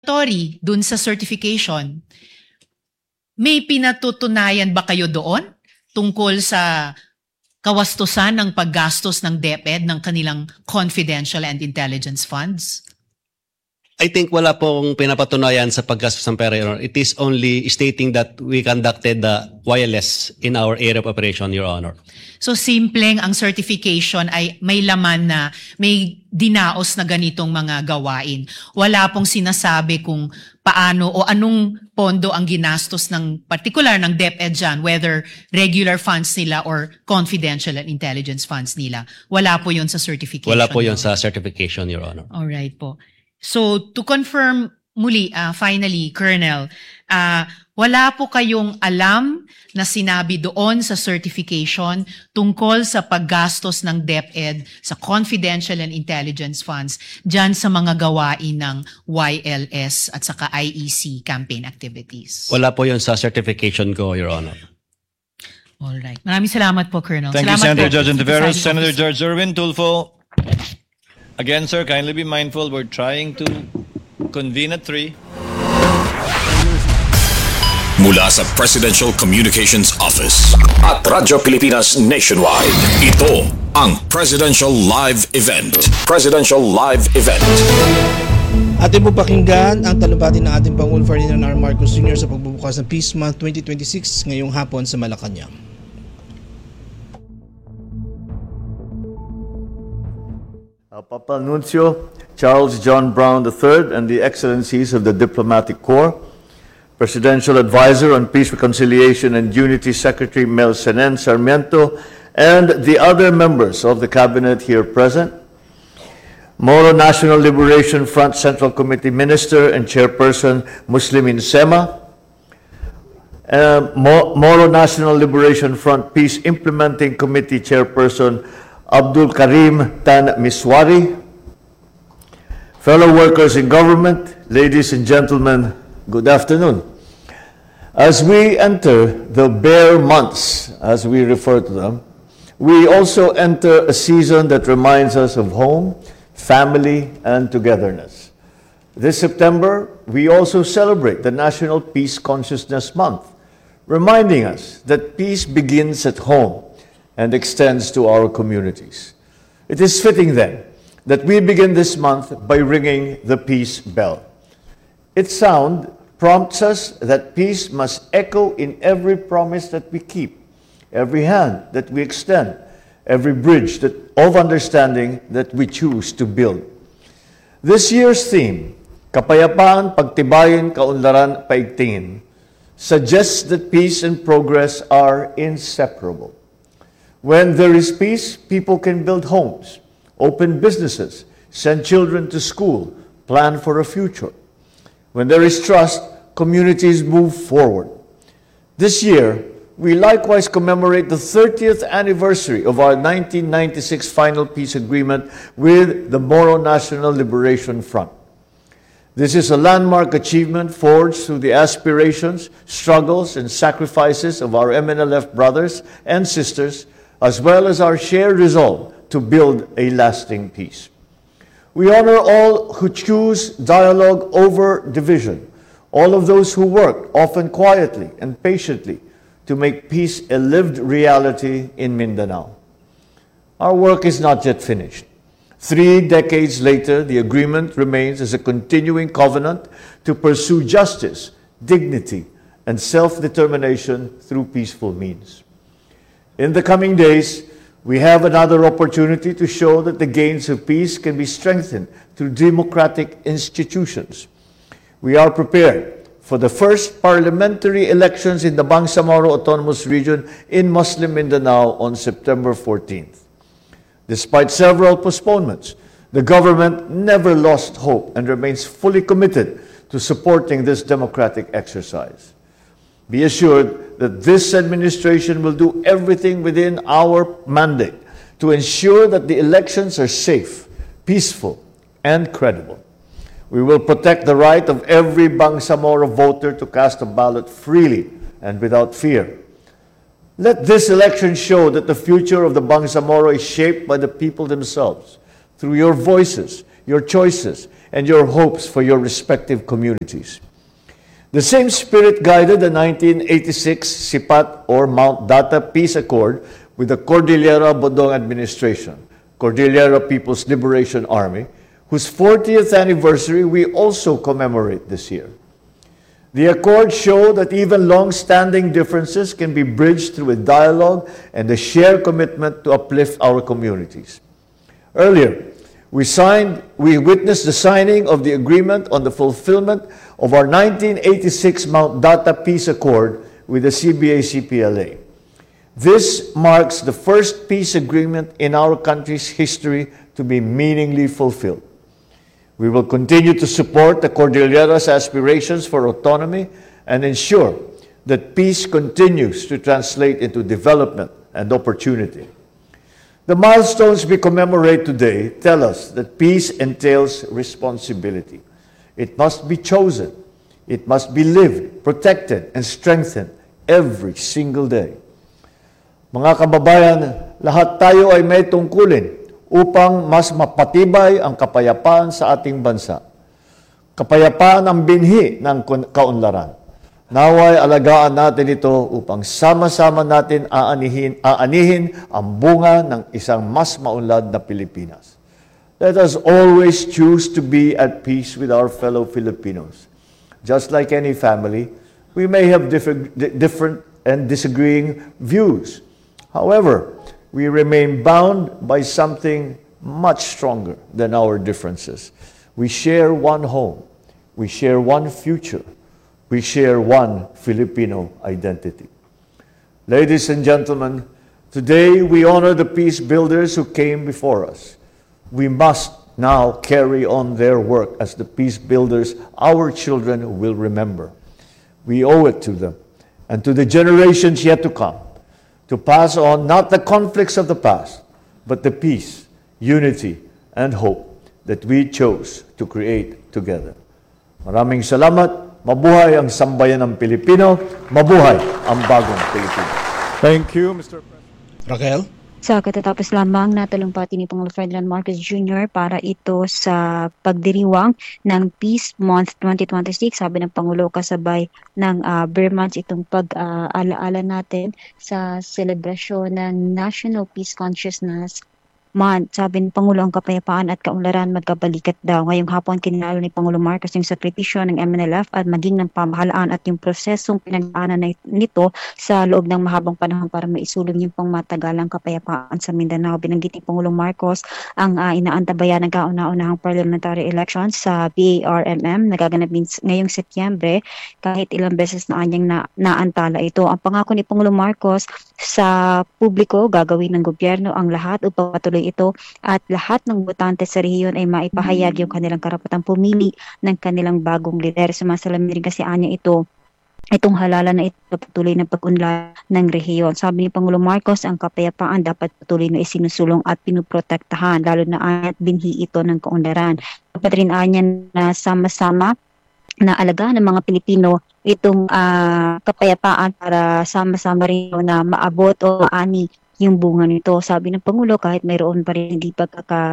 Tori, dun sa certification, may pinatutunayan ba kayo doon tungkol sa kawastusan ng paggastos ng DepEd ng kanilang confidential and intelligence funds? I think wala pong pinapatunayan sa paggastos ng pera, Your Honor. It is only stating that we conducted the wireless in our area of operation, Your Honor. So simpleng ang certification ay may laman na may dinaos na ganitong mga gawain. Wala pong sinasabi kung paano o anong pondo ang ginastos ng particular ng DepEd dyan, whether regular funds nila or confidential and intelligence funds nila. Wala po yun sa certification. Wala po yun sa certification, Your Honor. Alright po. So to confirm muli, finally, Colonel, wala po kayong alam na sinabi doon sa certification tungkol sa paggastos ng DepEd sa confidential and intelligence funds dyan sa mga gawain ng YLS at saka IEC campaign activities. Wala po yun sa certification ko, Your Honor. Alright. Maraming salamat po, Colonel. Thank you, Salamat Senator po, Judge Ontiveros. Presiding Senator Officer. George Erwin Tulfo. Again, sir, kindly be mindful. We're trying to convene at 3. Mula sa Presidential Communications Office at Radyo Pilipinas Nationwide, ito ang Presidential Live Event. Presidential Live Event. Atin po pakinggan ang talumpati ng ating Pangulo Ferdinand R. Marcos Jr. sa pagbubukas ng Peace Month 2026 ngayong hapon sa Malacanang. Papa Nuncio Charles John Brown III and the Excellencies of the Diplomatic Corps, Presidential Advisor on Peace, Reconciliation and Unity Secretary Mel Senen Sarmiento, and the other members of the Cabinet here present, Moro National Liberation Front Central Committee Minister and Chairperson Muslimin Sema, Moro National Liberation Front Peace Implementing Committee Chairperson Abdul Karim Tan Miswari, fellow workers in government, ladies and gentlemen, good afternoon. As we enter the bear months, as we refer to them, we also enter a season that reminds us of home, family, and togetherness. This September, we also celebrate the National Peace Consciousness Month, reminding us that peace begins at home and extends to our communities. It is fitting then that we begin this month by ringing the peace bell. Its sound prompts us that peace must echo in every promise that we keep, every hand that we extend, every bridge of understanding that we choose to build. This year's theme, Kapayapaan, Pagtibayin, Kaunlaran, Paigtingin, suggests that peace and progress are inseparable. When there is peace, people can build homes, open businesses, send children to school, plan for a future. When there is trust, communities move forward. This year, we likewise commemorate the 30th anniversary of our 1996 final peace agreement with the Moro National Liberation Front. This is a landmark achievement forged through the aspirations, struggles, and sacrifices of our MNLF brothers and sisters, as well as our shared resolve to build a lasting peace. We honor all who choose dialogue over division, all of those who work, often quietly and patiently, to make peace a lived reality in Mindanao. Our work is not yet finished. 3 decades later, the agreement remains as a continuing covenant to pursue justice, dignity, and self-determination through peaceful means. In the coming days, we have another opportunity to show that the gains of peace can be strengthened through democratic institutions. We are prepared for the first parliamentary elections in the Bangsamoro Autonomous Region in Muslim Mindanao on September 14th. Despite several postponements, the government never lost hope and remains fully committed to supporting this democratic exercise. Be assured that this administration will do everything within our mandate to ensure that the elections are safe, peaceful, and credible. We will protect the right of every Bangsamoro voter to cast a ballot freely and without fear. Let this election show that the future of the Bangsamoro is shaped by the people themselves, through your voices, your choices, and your hopes for your respective communities. The same spirit guided the 1986 SIPAT or Mount Data Peace Accord with the Cordillera Bodong Administration, Cordillera People's Liberation Army, whose 40th anniversary we also commemorate this year. The accord showed that even long-standing differences can be bridged through a dialogue and a shared commitment to uplift our communities. Earlier, we witnessed the signing of the agreement on the fulfillment of our 1986 Mount Data Peace Accord with the CBA-CPLA. This marks the first peace agreement in our country's history to be meaningfully fulfilled. We will continue to support the Cordillera's aspirations for autonomy and ensure that peace continues to translate into development and opportunity. The milestones we commemorate today tell us that peace entails responsibility. It must be chosen. It must be lived, protected, and strengthened every single day. Mga kababayan, lahat tayo ay may tungkulin upang mas mapatibay ang kapayapaan sa ating bansa. Kapayapaan ang binhi ng kaunlaran. Naway alagaan natin ito upang sama-sama natin aanihin ang bunga ng isang mas maunlad na Pilipinas. Let us always choose to be at peace with our fellow Filipinos. Just like any family, we may have different and disagreeing views. However, we remain bound by something much stronger than our differences. We share one home. We share one future. We share one Filipino identity. Ladies and gentlemen, today we honor the peace builders who came before us. We must now carry on their work as the peace builders our children will remember. We owe it to them and to the generations yet to come to pass on not the conflicts of the past, but the peace, unity, and hope that we chose to create together. Maraming salamat. Mabuhay ang sambayan ng Pilipino. Mabuhay ang bagong Pilipinas. Thank you, Mr. President. Raquel? Sa katatapos lamang natalumpati ni Pangulong Ferdinand Marcos Jr. para ito sa pagdiriwang ng Peace Month 2026. Sabi ng Pangulo kasabay ng Bear Month itong pag-alaala natin sa selebrasyon ng National Peace Consciousness Month. Sabi ng Pangulo, ang kapayapaan at kaunlaran magkabalikat daw. Ngayong hapon kinilala ni Pangulo Marcos yung sakripisyo ng MNLF at maging ng pamahalaan at yung prosesong pinagdaanan nito sa loob ng mahabang panahon para maisulong yung pangmatagalang kapayapaan sa Mindanao. Binanggit ni Pangulong Marcos ang inaantabayan ng kauna-unahang parliamentary elections sa BARMM na gaganap ngayong Setyembre kahit ilang beses na anyang naantala ito. Ang pangako ni Pangulong Marcos sa publiko, gagawin ng gobyerno ang lahat upang patuloy ito at lahat ng botante sa rehiyon ay maipahayag yung kanilang karapatang pumili ng kanilang bagong lider. Sumasalamin rin kasi anya itong halalan na ito patuloy na pag-unlad ng rehiyon. Sabi ni Pangulong Marcos, ang kapayapaan dapat patuloy na isinusulong at pinuprotektahan, lalo na at binhi ito ng kaunlaran. Dapat rin anya na sama-sama na alagaan ng mga Pilipino itong kapayapaan para sama-sama rin na maabot o maani yung bunga nito. Sabi ng Pangulo, kahit mayroon pa rin hindi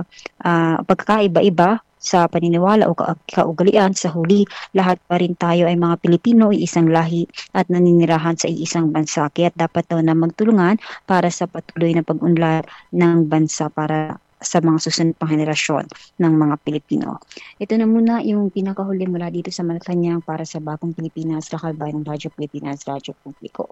pagkakaiba-iba sa paniniwala o kaugalian, sa huli, lahat pa rin tayo ay mga Pilipino, isang lahi at naninirahan sa isang bansa. Kaya dapat daw na magtulungan para sa patuloy na pag-unlad ng bansa para sa mga susunod pang henerasyon ng mga Pilipino. Ito na muna yung pinakahuli mula dito sa Malacanang para sa Bagong Pilipinas, Lakal Bayan ng Radyo Pilipinas, Radyo Publiko.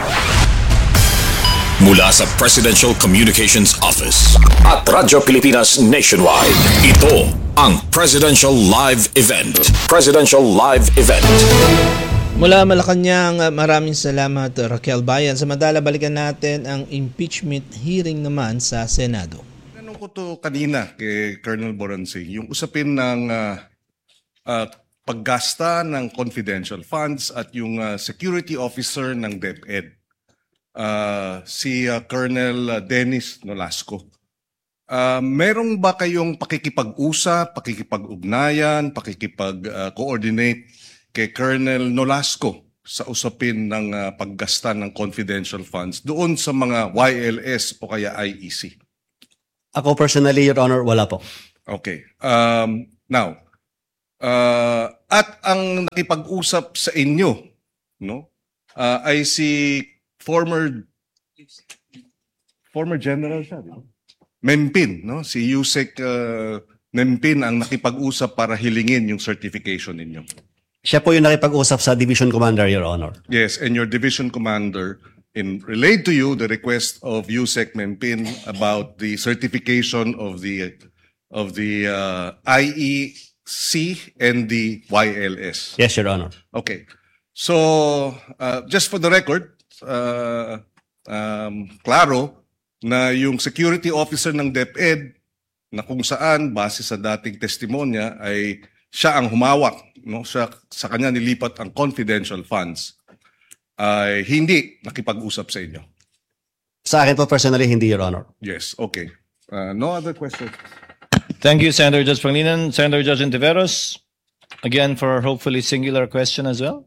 Mula sa Presidential Communications Office at Radyo Pilipinas Nationwide, ito ang Presidential Live Event. Presidential Live Event. Mula Malacanang, maraming salamat Raquel Bayan. Samantala, balikan natin ang impeachment hearing naman sa Senado. Tanong ko to kanina kay Colonel Boronsi, yung usapin ng paggasta ng confidential funds at yung security officer ng DepEd. Si Colonel Dennis Nolasco. Merong ba kayong pakikipag-usap, pakikipag-ugnayan, pakikipag-coordinate kay Colonel Nolasco sa usapin ng paggasta ng confidential funds doon sa mga YLS o kaya IEC? Ako personally, Your Honor, wala po. Okay. Now, At ang nakipag-usap sa inyo, no, ay si former general siya, di ba? Mempin, no? Si Yusek Mempin ang nakipag-usap para hilingin yung certification ninyo. Siya po yung nakipag-usap sa Division Commander, Your Honor. Yes, and your division commander relayed to you the request of Yusek Mempin about the certification of the IEC and the YLS. Yes, Your Honor. Okay. So, just for the record, klaro na yung security officer ng DepEd na kung saan, base sa dating testimonya, ay siya ang humawak, no? Sa kanya nilipat ang confidential funds, ay hindi nakipag-usap sa inyo. Sa akin po personally, hindi, Your Honor. Yes, okay. No other questions? Thank you, Senator Judge Pangilinan. Senator Judge Ontiveros, again for hopefully singular question as well.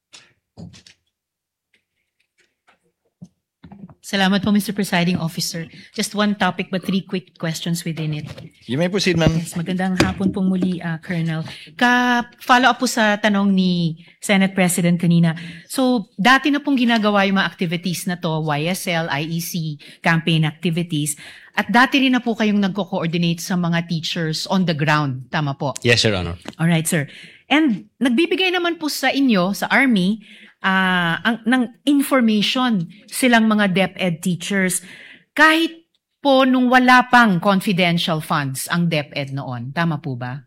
Salamat po, Mr. Presiding Officer. Just one topic but 3 quick questions within it. You may proceed, ma'am. Yes, magandang hapon pong muli, Colonel. Follow up po sa tanong ni Senate President kanina. So, dati na pong ginagawa yung mga activities na to, YSL, IEC, campaign activities, at dati rin na po kayong nagko-coordinate sa mga teachers on the ground. Tama po? Yes, Your Honor. Alright, sir. And nagbibigay naman po sa inyo, sa Army, ng information silang mga DepEd teachers kahit po nung wala pang confidential funds ang DepEd noon. Tama po ba?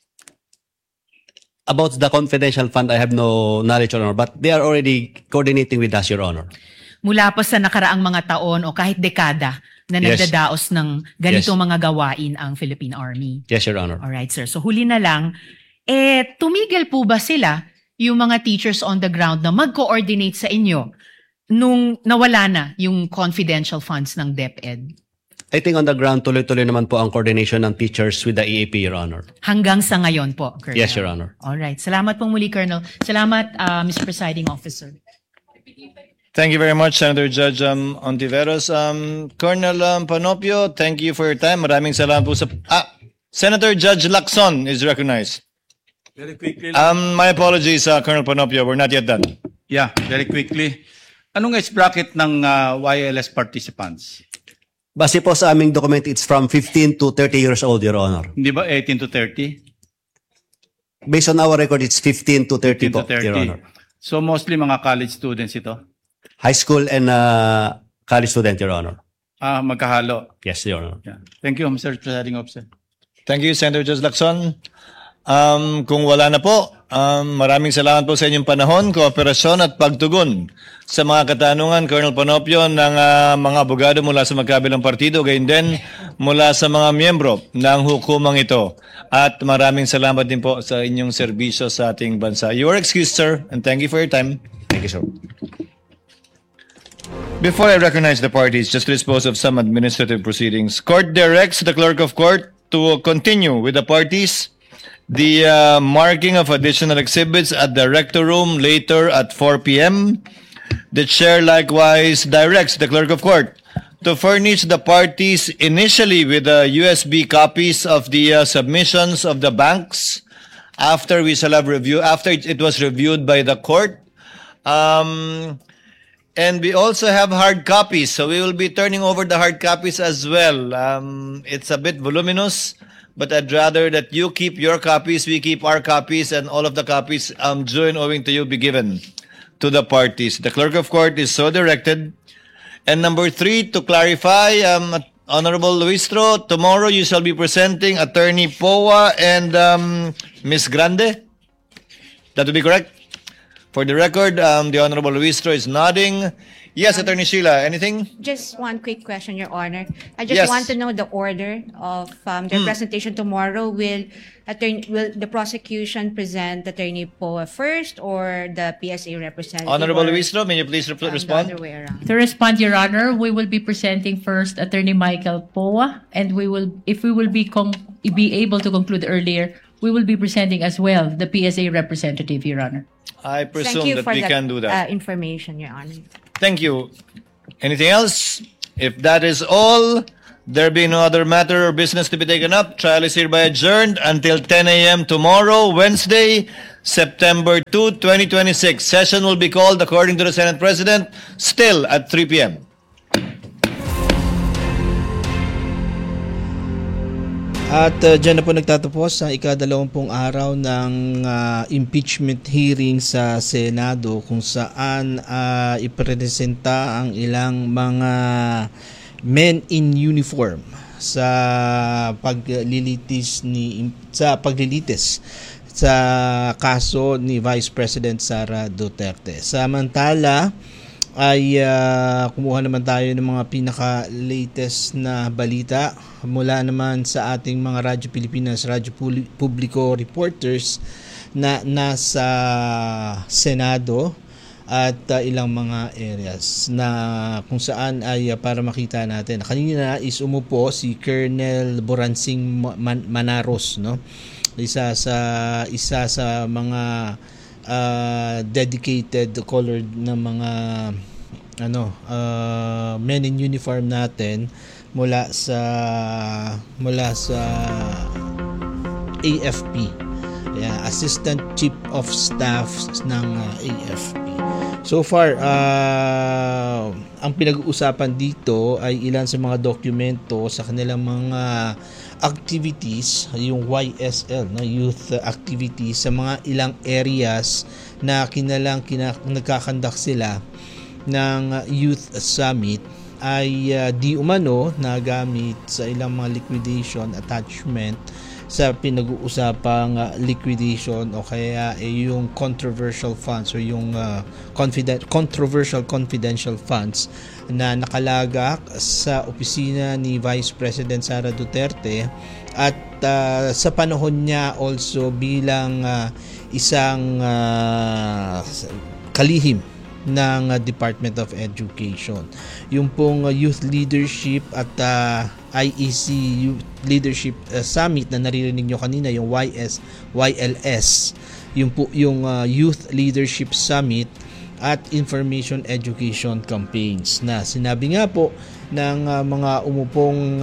About the confidential fund, I have no knowledge, Your Honor, but they are already coordinating with us, Your Honor. Mula pa sa nakaraang mga taon o kahit dekada na Yes. nagdadaos ng ganitong mga gawain ang Philippine Army. Yes, Your Honor. Alright, sir. So huli na lang, tumigil po ba sila yung mga teachers on the ground na mag-coordinate sa inyo nung nawala na yung confidential funds ng DepEd? I think on the ground, tuloy-tuloy naman po ang coordination ng teachers with the EAP, Your Honor. Hanggang sa ngayon po, Colonel? Yes, Your Honor. Alright. Salamat pong muli, Colonel. Salamat, Mr. Presiding Officer. Thank you very much, Senator Judge Ontiveros. Colonel Panopio, thank you for your time. Maraming salamat po sa... Senator Judge Lacson is recognized. Very quickly. My apologies, Colonel Panopio. We're not yet done. Yeah, very quickly. Anong age bracket ng YLS participants? Base po sa aming document, it's from 15 to 30 years old, Your Honor. Hindi ba 18 to 30? Based on our record, it's 15 to 30 15 to po, Your Honor. 30. So mostly mga college students ito? High school and college student, Your Honor. Magkahalo. Yes, Your Honor. Yeah. Thank you, Mr. Presiding Officer. Thank you, Senator Judge Lacson. Kung wala na po, maraming salamat po sa inyong panahon, kooperasyon at pagtugon sa mga katanungan, Colonel Panopio, ng mga abogado mula sa magkabilang partido, gayon din mula sa mga miyembro ng hukumang ito. At maraming salamat din po sa inyong serbisyo sa ating bansa. You are excused, sir, and thank you for your time. Thank you, sir. Before I recognize the parties, just to dispose of some administrative proceedings, Court directs the Clerk of Court to continue with the parties the marking of additional exhibits at the Rector Room later at 4 p.m. The Chair likewise directs the Clerk of Court to furnish the parties initially with USB copies of the submissions of the banks after we shall have after it was reviewed by the court. And we also have hard copies, so we will be turning over the hard copies as well. It's a bit voluminous, but I'd rather that you keep your copies, we keep our copies, and all of the copies due and owing to you be given to the parties. The Clerk of Court is so directed. And number 3, to clarify, Honorable Luistro, tomorrow you shall be presenting Attorney Poa and Ms. Grande. That would be correct? For the record, the Honorable Luistro is nodding. Yes, Attorney Sheila, anything? Just one quick question, Your Honor. I just want to know the order of the presentation tomorrow. Will the prosecution present Attorney Poa first or the PSA representative? Honorable Luistro, may you please respond? The other way around. To respond, Your Honor, we will be presenting first Attorney Michael Poa, and if we will be able to conclude earlier, we will be presenting as well the PSA representative, Your Honor. I Thank presume you that for we can do that. information, Your Honor. Thank you. Anything else? If that is all, There being no other matter or business to be taken up, trial is hereby adjourned until 10 a.m. tomorrow, Wednesday, September 2, 2026. Session will be called according to the Senate President, still at 3 p.m. At dyan na po nagtatapos ang ika-20 araw ng impeachment hearing sa Senado kung saan ipresenta ang ilang mga men in uniform sa paglilitis sa kaso ni Vice President Sara Duterte. Samantala ay kumuha naman tayo ng mga pinaka-latest na balita mula naman sa ating mga Radyo Pilipinas, Radyo Publiko reporters na nasa Senado at ilang mga areas na kung saan ay para makita natin. Kanina is umupo si Colonel Boransing Manaros, no? Isa sa mga dedicated colored na mga men in uniform natin mula sa AFP. Assistant Chief of Staff ng AFP. So far, ang pinag-uusapan dito ay ilan sa mga dokumento sa kanilang mga activities, yung YSL, youth activities sa mga ilang areas na nagkakandak sila ng Youth Summit ay di umano nagamit sa ilang mga liquidation attachment sa pinag-uusapang liquidation o kaya yung controversial funds o yung controversial confidential funds na nakalagak sa opisina ni Vice President Sara Duterte at sa panahon niya also bilang isang kalihim ng Department of Education. Yung pong Youth Leadership at IEC Youth Leadership Summit na naririnig nyo kanina, yung YLS, yung Youth Leadership Summit at Information Education Campaigns na sinabi nga po ng mga umupong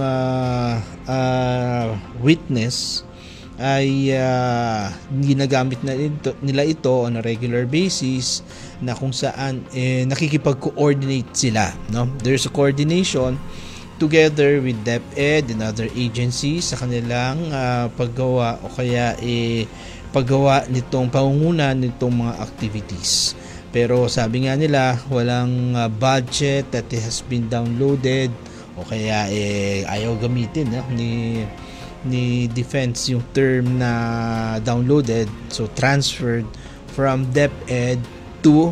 witness ay ginagamit nila ito on a regular basis na kung saan nakikipag-coordinate sila, no? There's a coordination together with DepEd and other agencies sa kanilang paggawa o kaya paggawa nitong pangunguna nitong mga activities. Pero sabi nga nila walang budget that has been downloaded o kaya ayaw gamitin ni Defense yung term na downloaded, so transferred from DepEd to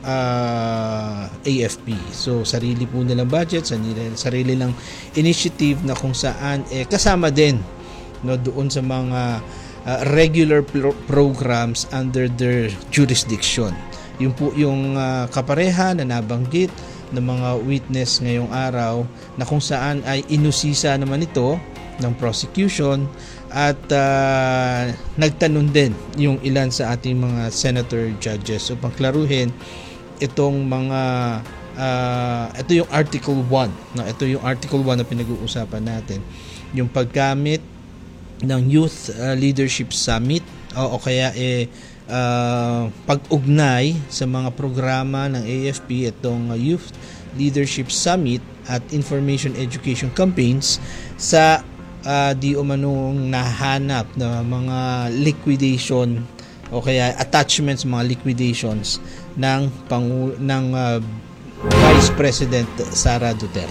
AFP. So sarili po nilang budget, sarili lang initiative na kung saan kasama din, no, doon sa mga regular programs under their jurisdiction. Yung po yung kapareha na nabanggit ng mga witness ngayong araw na kung saan ay inusisa naman ito ng prosecution at nagtanong din yung ilan sa ating mga senator judges upang klaruhin itong mga ito yung Article 1, no? Ito yung Article 1 na pinag-uusapan natin, yung paggamit ng Youth Leadership Summit o kaya pag-ugnay sa mga programa ng AFP, itong Youth Leadership Summit at Information Education Campaigns sa di umanong nahanap na mga liquidation o kaya attachments, mga liquidations ng Vice President Sara Duterte.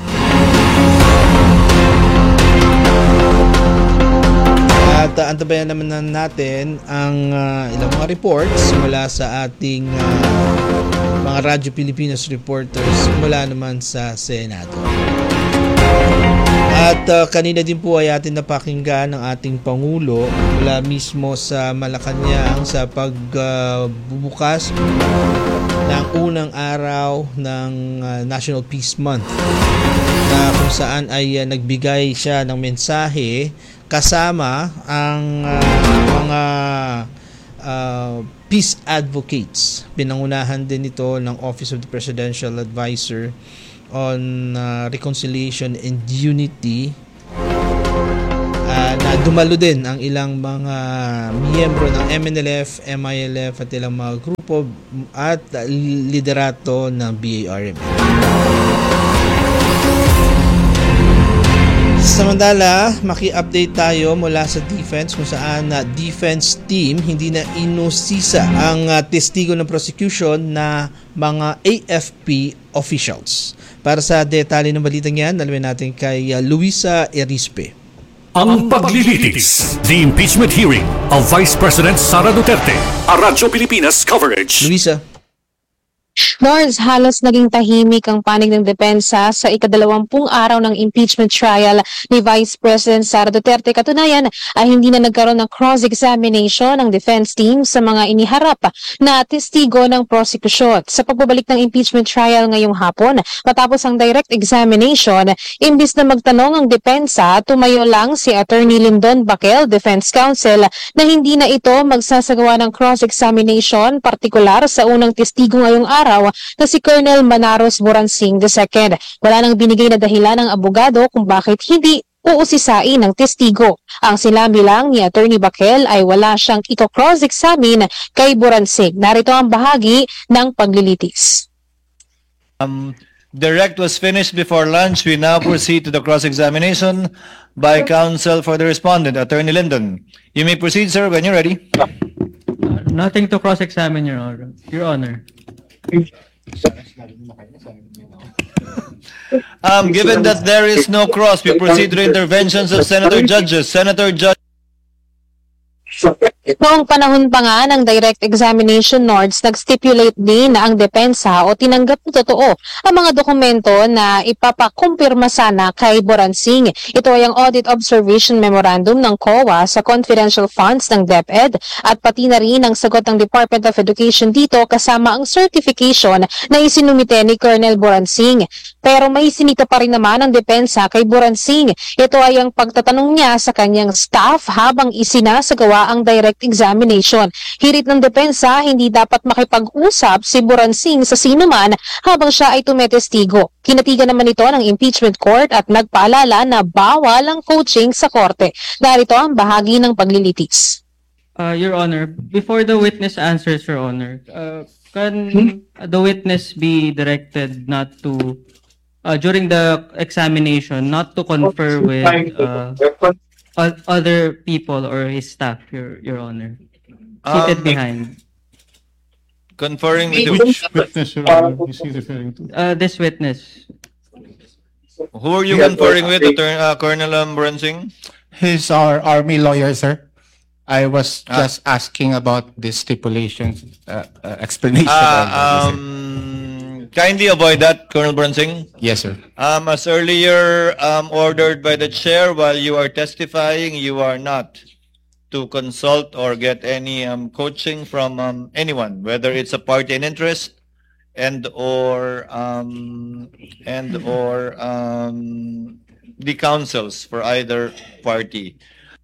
At antabayan naman natin ang ilang mga reports mula sa ating mga Radyo Pilipinas reporters mula naman sa Senado. At kanina din po ay atin napakinggan ng ating Pangulo mula mismo sa Malacanang sa pagbubukas ng unang araw ng National Peace Month na kung saan ay nagbigay siya ng mensahe kasama ang mga peace advocates. Pinangunahan din ito ng Office of the Presidential Advisor on Reconciliation and Unity dumalo din ang ilang mga miyembro ng MNLF, MILF at ilang mga grupo at liderato ng BARM. Samantala, maki-update tayo mula sa defense kung saan defense team hindi na inusisa ang testigo ng prosecution na mga AFP officials. Para sa detalye ng balitang yan, nalamin natin kay Luisa Erispe. Ang paglilitis, the impeachment hearing of Vice President Sara Duterte. A Radyo Pilipinas coverage. Luisa. Lawrence, halos naging tahimik ang panig ng depensa sa ika-20 araw ng impeachment trial ni Vice President Sara Duterte. Katunayan ay hindi na nagkaroon ng cross-examination ng defense team sa mga iniharap na testigo ng prosecution. Sa pagbabalik ng impeachment trial ngayong hapon, matapos ang direct examination, imbis na magtanong ang depensa, tumayo lang si Attorney Lyndon Baquel, Defense Counsel, na hindi na ito magsasagawa ng cross-examination, partikular sa unang testigo ngayong araw na si Colonel Manaros Boransing II. Wala nang binigay na dahilan ng abogado kung bakit hindi uusisain ng testigo. Ang sinabi lang ni Attorney Baquel ay wala siyang iko-cross-examine kay Boransing. Narito ang bahagi ng paglilitis. Direct was finished before lunch. We now proceed to the cross-examination by counsel for the respondent, Attorney Lyndon. You may proceed, sir, when you're ready. Nothing to cross-examine, Your Honor. Given that there is no cross, we proceed to interventions of Senator Judges. Senator Judge. Noong panahon pa nga ng direct examination, Nords, nag-stipulate din na ang depensa o tinanggap na totoo ang mga dokumento na ipapakumpirma sana kay Boransing. Ito ay ang Audit Observation Memorandum ng COA sa confidential funds ng DepEd at pati na rin ang sagot ng Department of Education dito kasama ang certification na isinumite ni Colonel Boransing. Pero may sinita pa rin naman ang depensa kay Boransing. Ito ay ang pagtatanong niya sa kanyang staff habang isinasagawa ang direct examination. Hirit ng depensa, hindi dapat makipag-usap si Boransing sa sinuman habang siya ay tumetestigo. Kinatigan naman ito ng impeachment court at nagpaalala na bawal ang coaching sa korte. Narito ang bahagi ng paglilitis. Your Honor, before the witness answers, Your Honor, can the witness be directed not to, during the examination, not to confer with other people or his staff, Your Honor, seated behind. Conferring with which witness, Your Honor, is he referring to? This witness. Who are you conferring with, Colonel Boransing? He's our army lawyer, sir. I was just asking about the stipulations, explanation. Kindly avoid that, Colonel Boransing. Yes, sir. As earlier ordered by the chair, while you are testifying, you are not to consult or get any coaching from anyone, whether it's a party in interest and or the councils for either party.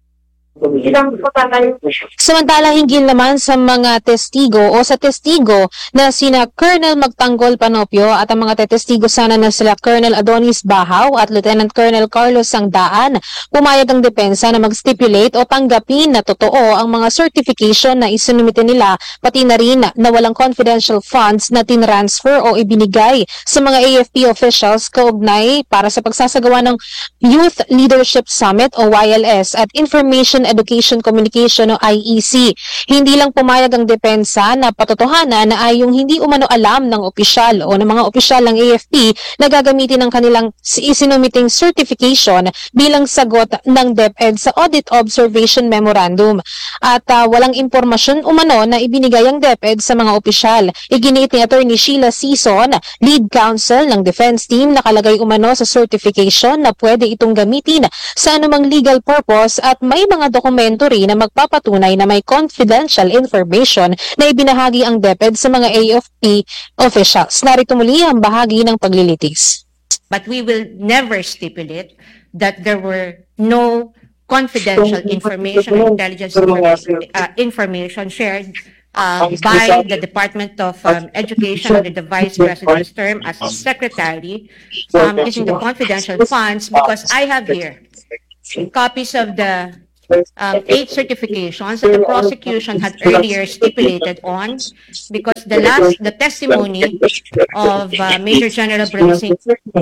Samantala, hinggil naman sa mga testigo o sa testigo na sina Colonel Magtanggol Panopio at ang mga testigo sana na sila Colonel Adonis Bahaw at Lieutenant Colonel Carlos Sangdaan, pumayag ang depensa na mag-stipulate o tanggapin na totoo ang mga certification na isinumite nila, pati na rin na walang confidential funds na tinransfer o ibinigay sa mga AFP officials kaugnay para sa pagsasagawa ng Youth Leadership Summit o YLS at Information Education Communication o IEC. Hindi lang pumayag ang depensa na patotohanan na ay yung hindi umano alam ng opisyal o ng mga opisyal ng AFP na gagamitin ang kanilang isinumiting certification bilang sagot ng DepEd sa Audit Observation Memorandum. At walang impormasyon umano na ibinigay ang DepEd sa mga opisyal. Iginiit ni Attorney Sheila Sison, lead counsel ng defense team, nakalagay umano sa certification na pwede itong gamitin sa anumang legal purpose at may mga dokumento rin na magpapatunay na may confidential information na ibinahagi ang DepEd sa mga AFP officials. Narito muli ang bahagi ng paglilitis. But we will never stipulate that there were no confidential information or intelligence information shared by the Department of Education under the Vice President's term as Secretary using the confidential funds, because I have here copies of the 8 certifications that the prosecution had earlier stipulated on, because the testimony of Major General Brunzing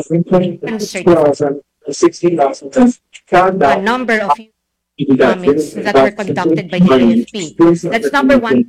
a number of comments that were conducted by the AFP. That's number one.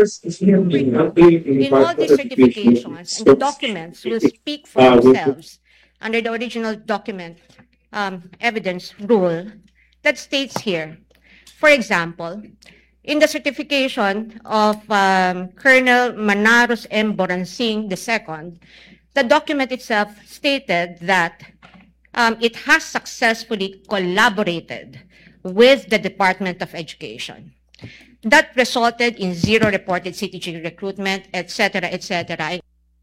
In all these certifications, and the documents will speak for themselves under the original document evidence rule that states here. For example, in the certification of Colonel Manaros M. Boransing II, the document itself stated that it has successfully collaborated with the Department of Education. That resulted in 0 reported CTG recruitment, etc., etc.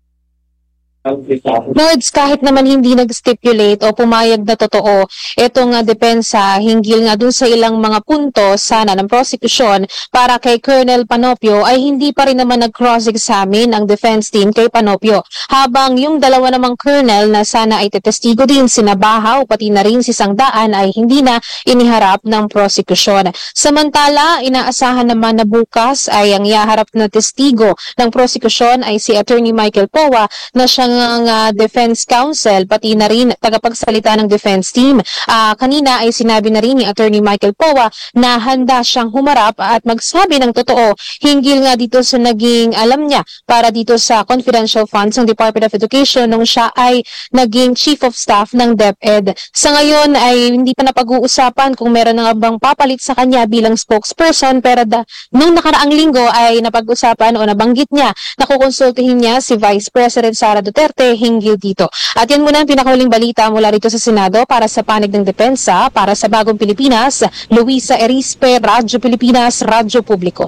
Nords, kahit naman hindi nag-stipulate o pumayag na totoo itong depensa hinggil nga dun sa ilang mga punto sana ng prosecution para kay Colonel Panopio, ay hindi pa rin naman nag-cross-examine ang defense team kay Panopio. Habang yung dalawa namang colonel na sana ay tetestigo din, sina Bahaw pati na rin si Sangdaan, ay hindi na iniharap ng prosecution. Samantala, inaasahan naman na bukas ay ang ihaharap na testigo ng prosecution ay si Attorney Michael Powa na siyang defense counsel pati na rin tagapagsalita ng defense team. Kanina ay sinabi na rin ni Attorney Michael Powa na handa siyang humarap at magsabi ng totoo hinggil nga dito sa naging alam niya para dito sa confidential funds ng Department of Education nung siya ay naging Chief of Staff ng DepEd. Sa ngayon ay hindi pa napag-uusapan kung meron nga bang papalit sa kanya bilang spokesperson, pero nung nakaraang linggo ay napag-usapan o nabanggit niya na kukonsultihin niya si Vice President Sara Duterte hinggil dito. At yan muna ang pinakahuling balita mula rito sa Senado para sa panig ng depensa. Para sa Bagong Pilipinas, Luisa Erispe, Radyo Pilipinas, Radyo Publiko.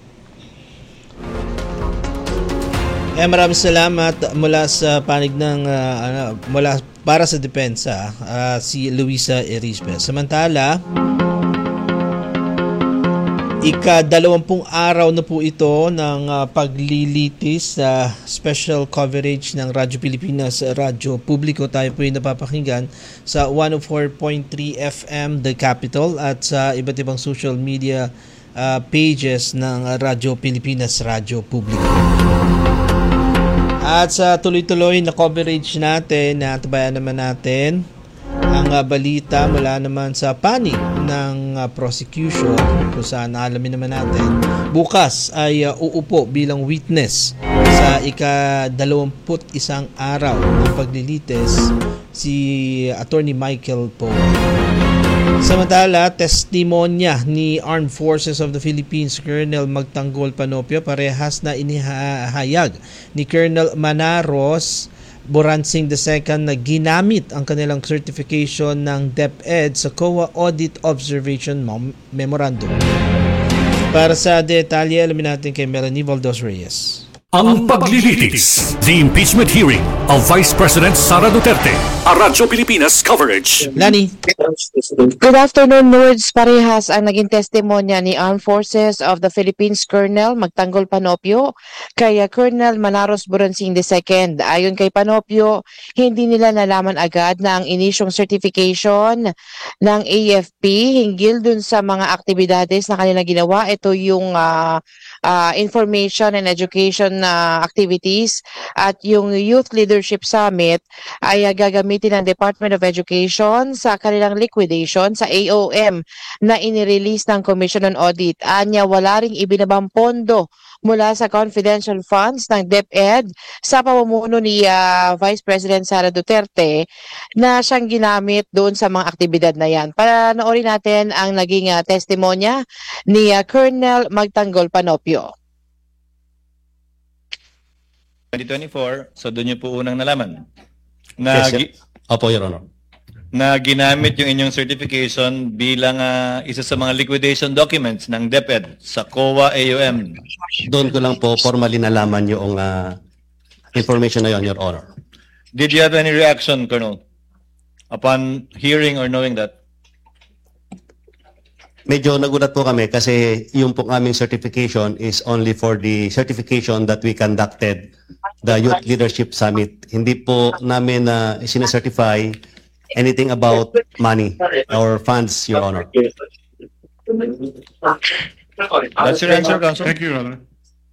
Maraming salamat mula sa panig ng mula para sa depensa, si Luisa Erispe. Samantala, ika-20 araw na po ito ng paglilitis sa special coverage ng Radyo Pilipinas, Radyo Publiko. Tayo po yung napapakinggan sa 104.3 FM The Capital at sa iba't ibang social media pages ng Radyo Pilipinas, Radyo Publiko. At sa tuloy-tuloy na coverage natin, natabayan naman natin ang balita mula naman sa panig ng prosecution kung saan alamin naman natin bukas ay uupo bilang witness sa ika-21 araw ng paglilitis si Attorney Michael Powa. Samantala, testimonya ni Armed Forces of the Philippines Colonel Magtanggol Panopio parehas na inihahayag ni Colonel Manaros Boransing II na ginamit ang kanilang certification ng DepEd sa COA Audit Observation Memorandum. Para sa detalye, alamin natin kay Melanie Valdos Reyes. Ang paglilitis, the impeachment hearing of Vice President Sara Duterte, a Radyo Pilipinas coverage. Lani. Good afternoon, Nords. Parehas ang naging testimonya ni Armed Forces of the Philippines Colonel Magtanggol Panopio kay Colonel Manaros Boransing II. Ayon kay Panopio, hindi nila nalaman agad na ang inisyong certification ng AFP hinggil dun sa mga aktibidades na kanilang ginawa. Ito yung information and education activities at yung Youth Leadership Summit ay gagamitin ng Department of Education sa kanilang liquidation sa AOM na inirelease ng Commission on Audit. Anya, wala ring ibinabang pondo mula sa confidential funds ng DepEd sa pamumuno ni Vice President Sara Duterte na siyang ginamit doon sa mga aktibidad na yan. Panoorin natin ang naging testimonya ni Colonel Magtanggol Panopio. 2024, so doon niyo po unang nalaman na Yes, Opo, Your Honor. Na ginamit yung inyong certification bilang isa sa mga liquidation documents ng DepEd sa COA AUM. Doon ko lang po formally nalaman yung information na yun, Your Honor. Did you have any reaction, Colonel, upon hearing or knowing that? Medyo nagulat po kami kasi yung pong aming certification is only for the certification that we conducted, the Youth Leadership Summit. Hindi po namin sinacertify anything about money or funds, Your Honor. That's your answer, Counsel. Thank you, Your Honor.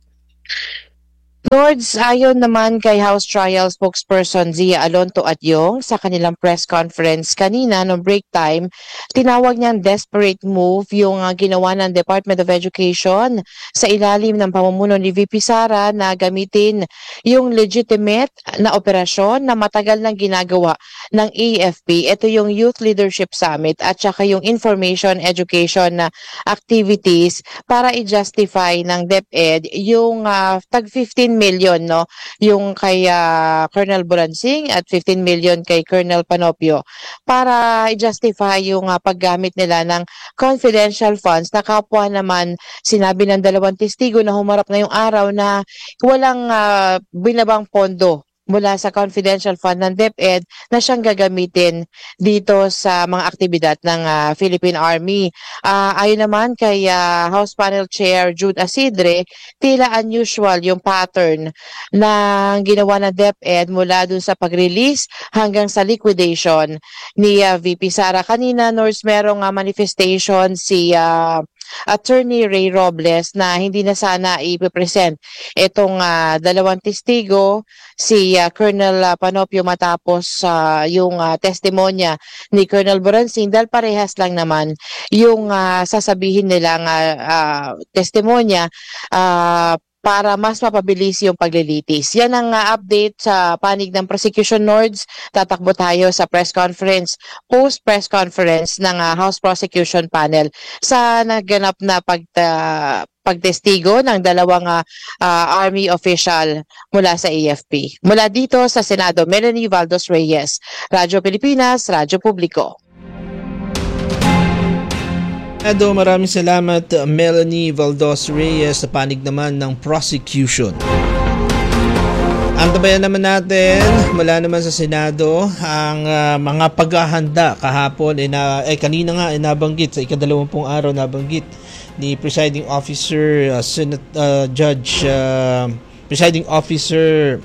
Lords, ayon naman kay House Trial spokesperson Zia Alonto Adyong sa kanilang press conference kanina no break time, tinawag niyang desperate move yung ginawa ng Department of Education sa ilalim ng pamumuno ni VP Sara na gamitin yung legitimate na operasyon na matagal nang ginagawa ng AFP. Ito yung Youth Leadership Summit at saka yung Information Education na activities para i-justify ng DepEd yung tag 15 million no yung kay Colonel Buransing at 15 million kay Colonel Panopio para i-justify yung paggamit nila ng confidential funds na kapwa naman sinabi ng dalawang testigo na humarap ngayong araw na walang binabang pondo mula sa confidential fund ng DepEd na siyang gagamitin dito sa mga aktibidad ng Philippine Army. Ayon naman kay House Panel Chair Jude Asidre, tila unusual yung pattern na ginawa ng DepEd mula dun sa pag-release hanggang sa liquidation ni VP Sara. Kanina, Norse, merong manifestation si Attorney Ray Robles na hindi na sana i-present itong dalawang testigo, si Colonel Panopio matapos yung testimonya ni Colonel Buransing dahil parehas lang naman yung sasabihin nilang testimonya para mas mapabilis yung paglilitis. Yan ang update sa panig ng prosecution, Nords. Tatakbo tayo sa press conference, post-press conference ng House Prosecution Panel sa naganap na pagtestigo ng dalawang Army official mula sa AFP. Mula dito sa Senado, Melanie Valdos Reyes, Radyo Pilipinas, Radyo Publiko. Maraming salamat Melanie Valdos Reyes sa panig naman ng prosecution. Antabayan naman natin mula naman sa Senado ang mga paghahanda kahapon kanina nga nabanggit sa ika-20 araw nabanggit ni Presiding Officer Presiding Officer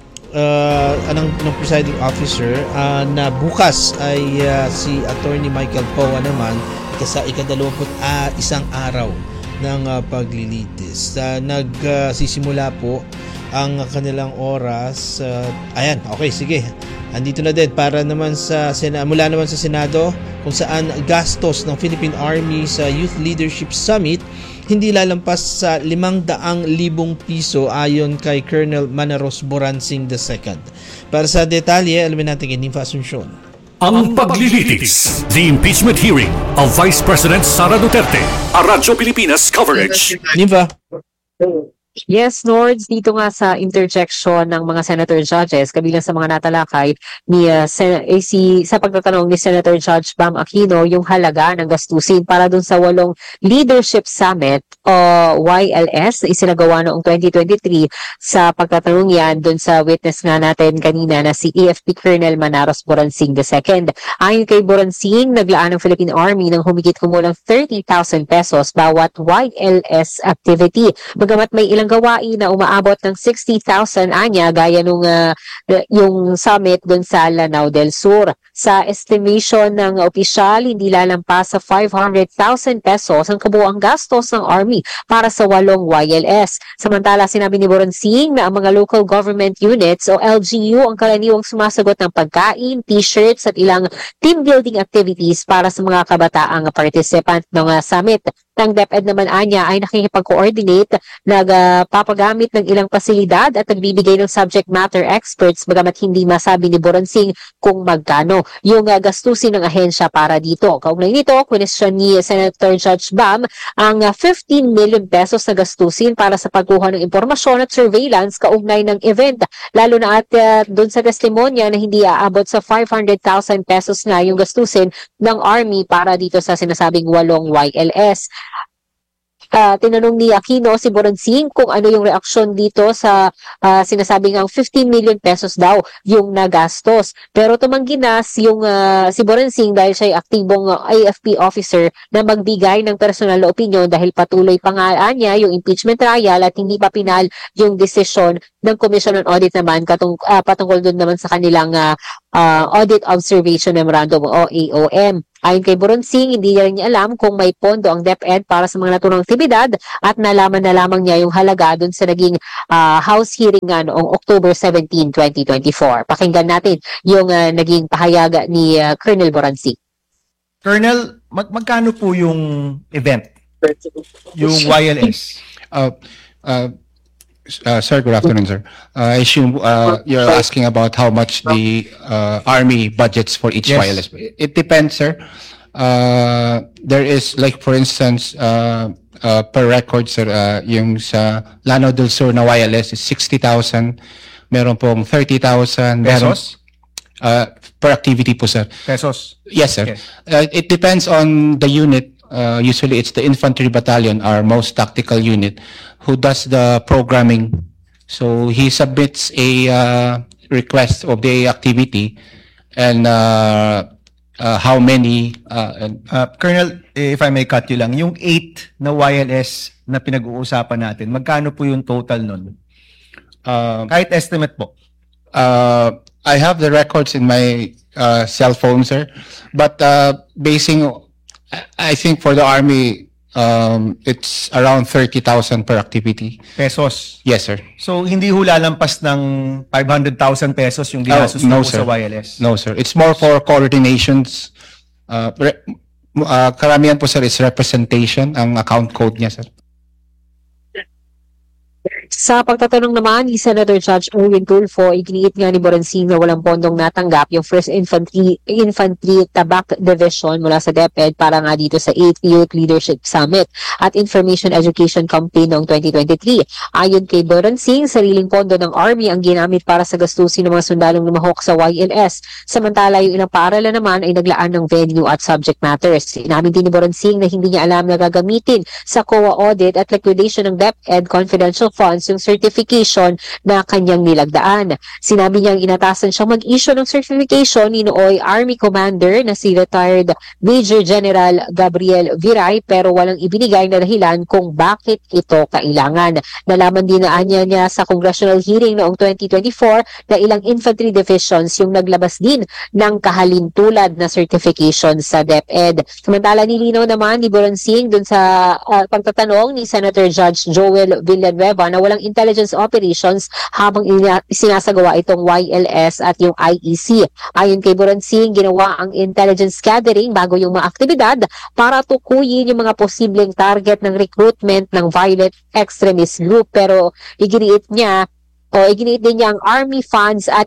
Presiding Officer na bukas ay si Attorney Michael Poa naman sa ika-21 araw ng paglilitis. Nagsisimula po ang kanilang oras. Ayan, okay, sige. Andito na din para naman mula naman sa Senado kung saan gastos ng Philippine Army sa Youth Leadership Summit hindi lalampas sa 500,000 piso ayon kay Colonel Manaros Buransing II. Para sa detalye, alamin natin kay Ninfa Asuncion. Ang paglilitis, the impeachment hearing of Vice President Sara Duterte. A Radyo Pilipinas coverage. Ninfa. Yes, Lords, dito nga sa interjection ng mga senator judges, kabilang sa mga natalakay ni sa pagtatanong ni Senator Judge Bam Aquino yung halaga ng gastusin para dun sa 8 Leadership Summit o YLS na isinagawa noong 2023 sa pagtatanong yan dun sa witness nga natin kanina na si AFP Colonel Manaros Buransing II. Ayon kay Buransing, naglaan ng Philippine Army ng humigit kumulang 30,000 pesos bawat YLS activity. Bagamat may ilang gawain na umaabot ng 60,000 anya gaya nung yung summit dun sa Lanao del Sur. Sa estimation ng opisyal, hindi lalampas sa 500,000 pesos ang kabuuang gastos ng Army para sa 8 YLS. Samantala, sinabi ni Buransing na ang mga local government units o LGU ang karaniwang sumasagot ng pagkain, t-shirts at ilang team building activities para sa mga kabataang participant ng summit. Ang DepEd naman anya ay nakikipag-coordinate, nagpapagamit ng ilang pasilidad at nagbibigay ng subject matter experts bagamat hindi masabi ni Buransing kung magkano yung gastusin ng ahensya para dito. Kaugnay nito, question ni Senator Judge Bam ang 15 million pesos na gastusin para sa pagkuha ng impormasyon at surveillance kaugnay ng event. Lalo na at doon sa testimonya na hindi aabot sa 500,000 pesos na yung gastusin ng Army para dito sa sinasabing 8 YLS. Tinanong ni Aquino si Buransing kung ano yung reaksyon dito sa sinasabing ang 15 million pesos daw yung nagastos. Pero tumanggi na si Buransing dahil siya ay aktibong AFP officer na magbigay ng personal na opinion dahil patuloy pa nga niya yung impeachment trial at hindi pa pinal yung desisyon ng Commission on Audit naman patungkol doon naman sa kanilang Audit Observation Memorandum o AOM. Ayon kay Boronsing, hindi niya rin alam kung may pondo ang DepEd para sa mga naturang aktibidad at nalaman na lamang niya yung halaga dun sa naging House hearing nga noong October 17, 2024. Pakinggan natin yung naging pahayag ni Colonel Boronsing. Colonel, magkano po yung event? Yung YLS? Sir, good afternoon, sir. I assume you're asking about how much the Army budgets for each Yes. wireless. It depends, sir. There is, like, for instance, per record, sir, yung sa Lanao del Sur na wireless is 60,000. Meron pong 30,000. Pesos? Per activity po, sir. Pesos? Yes, sir. Okay. It depends on the unit. Usually, it's the infantry battalion, our most tactical unit, who does the programming. So he submits a request of the activity and how many. Colonel, if I may cut you lang, yung 8 na YLS na pinag-uusapan natin, magkano po yung total nun? Kahit estimate po. I have the records in my cell phone, sir. But basing, I think for the Army, it's around 30,000 per activity. Pesos? Yes, sir. So, hindi ho lalampas ng 500,000 pesos yung ginastos no, po sir. sa YLS? No, sir. It's more for coordinations. Karamihan po, sir, is representation. Ang account code niya, sir. Sa pagtatanong naman ni Senator Judge Erwin Tulfo, iginiit nga ni Boronsing na walang pondong natanggap yung 1st Infantry Tabak Division mula sa DepEd para nga dito sa 8th Youth Leadership Summit at Information Education Campaign noong 2023. Ayon kay Boronsing, sariling pondo ng Army ang ginamit para sa gastusin ng mga sundalong lumahok sa YLS. Samantala, yung ilang paaralan naman ay naglaan ng venue at subject matters. Inamin din ni Boronsing na hindi niya alam na gagamitin sa COA audit at liquidation ng DepEd confidential funds yung certification na kanyang nilagdaan. Sinabi niyang inatasan siyang mag-issue ng certification ni nooy Army Commander na si retired Major General Gabriel Viray pero walang ibinigay na dahilan kung bakit ito kailangan. Nalaman din na anya niya sa congressional hearing noong 2024 na ilang infantry divisions yung naglabas din ng kahalintulad na certification sa DepEd. Samantala nilinaw naman ni Boronsing dun sa pagtatanong ni Senator Judge Joel Villanueva na walang intelligence operations habang sinasagawa itong YLS at yung IEC. Ayon kay Boronsing, ginawa ang intelligence gathering bago yung mga aktibidad para tukuyin yung mga posibleng target ng recruitment ng violent extremist group. Pero iginiit din niya ang Army funds at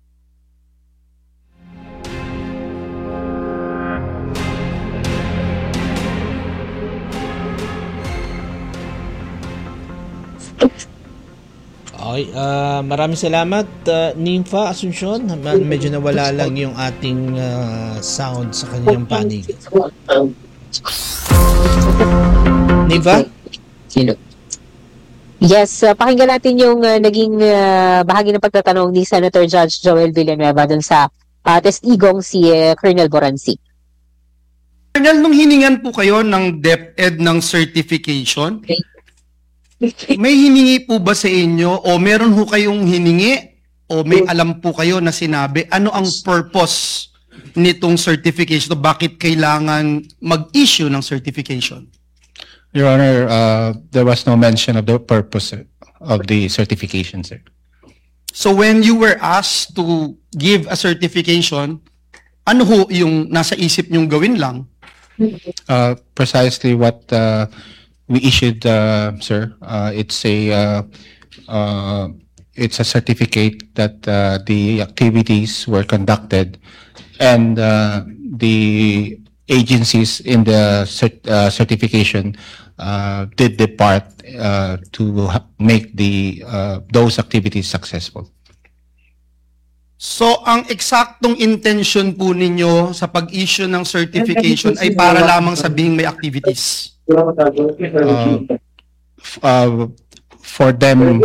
Okay, maraming salamat, Nympha Asuncion. Medyo nawala lang yung ating sound sa kanyang panig. Nympha? Yes, pakinggan natin yung naging bahagi ng pagtatanong ni Senator Judge Joel Villanueva dun sa testigong si Colonel Boronsing. Colonel, nung hiningan po kayo ng DepEd ng certification, may hiningi po ba sa inyo o meron ho kayong hiningi o may alam po kayo na sinabi ano ang purpose nitong certification? Bakit kailangan mag-issue ng certification? Your Honor, there was no mention of the purpose of the certification, sir. So when you were asked to give a certification, ano ho yung nasa isip nyong gawin lang? Precisely what we issued, sir. It's a certificate that the activities were conducted and the agencies in the certification did their part to make those activities successful. So, ang eksaktong intention po ninyo sa pag-issue ng certification ay para lamang sabihing may activities? For them,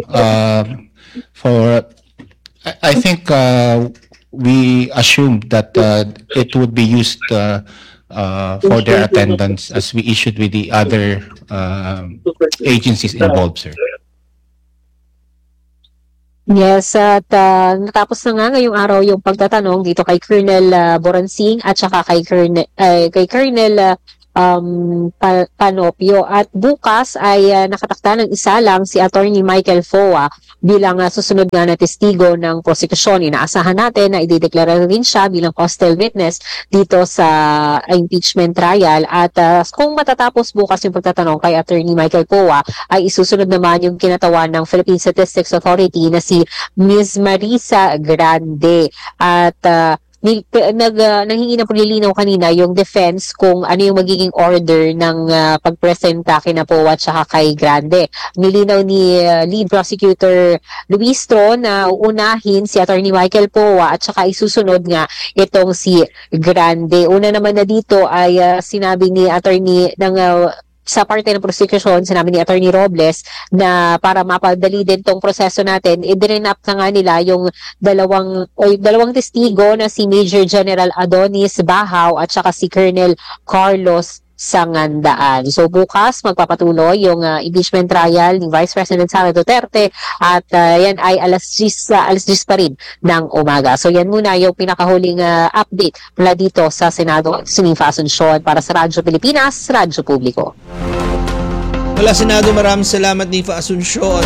I think we assumed that it would be used for their attendance as we issued with the other agencies involved, sir. Yes, at natapos na nga ngayong araw yung pagtatanong dito kay Colonel Boransing at saka kay Colonel Panopio. At bukas ay nakatakda ng isa lang si Attorney Michael Foa bilang susunod nga na testigo ng prosekusyon. Inaasahan natin na idideklara rin siya bilang hostile witness dito sa impeachment trial. At kung matatapos bukas yung pagtatanong kay Attorney Michael Foa, ay isusunod naman yung kinatawan ng Philippine Statistics Authority na si Ms. Marisa Grande. At nanghingi ng paglilinaw kanina yung defense kung ano yung magiging order ng pagpresenta kina Poa at saka kay Grande. Nilinaw ni lead prosecutor Luis Tron na uunahin si Attorney Michael Poa at saka isusunod nga itong si Grande. Una naman na dito ay sinabi ni attorney sa parte ng prosecution, sinabi ni Attorney Robles na para mapadali din tong proseso natin, i-drain up na nga nila yung dalawang testigo na si Major General Adonis Bahaw at saka si Colonel Carlos Sangandaan. So bukas magpapatuloy yung impeachment trial ni Vice President Sara Duterte at yan ay alas 10 pa rin ng umaga. So yan muna yung pinakahuling update mula dito sa Senado. Sunifa Asuncion para sa Radyo Pilipinas, Radyo Publiko. Mula Senado, maraming salamat Nifa Asuncion.